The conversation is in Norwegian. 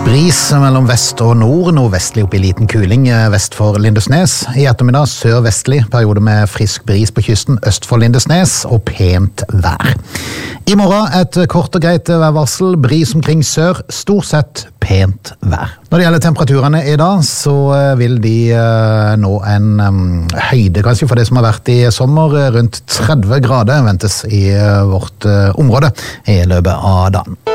Bris mellom vest og nord, nordvestlig opp i liten kuling vest for Lindesnes. I ettermiddag sør-vestlig, periode med frisk bris på kysten øst for Lindesnes og pent vær. I morgen et kort og greit værvarsel, bris omkring sør, stort sett pent vær. Når det gjelder temperaturene i dag, så vil de nå en høyde kanskje for det som har vært i sommer. Rundt 30 grader ventes i vårt område i løpet av dagen.